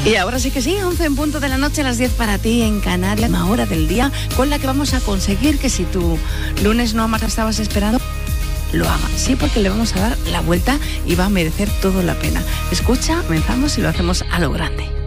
Y ahora sí que sí, 11 en punto de la noche, a las 10 para ti en Canarias, una hora del día con la que vamos a conseguir que si tu lunes no más estabas esperando, lo haga. Sí, porque le vamos a dar la vuelta y va a merecer todo la pena. Escucha, comenzamos y lo hacemos a lo grande.